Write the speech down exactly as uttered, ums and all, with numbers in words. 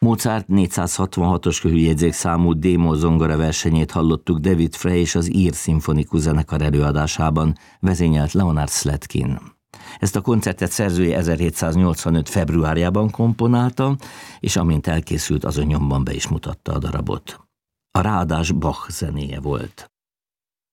Mozart négyszázhatvanhatos jegyzékszámú démol zongora versenyét hallottuk David Frey és az Ír Szimfonikus Zenekar előadásában, vezényelt Leonard Slatkin. Ezt a koncertet szerzője ezerhétszáznyolcvanöt februárjában komponálta, és amint elkészült, azon nyomban be is mutatta a darabot. A ráadás Bach zenéje volt.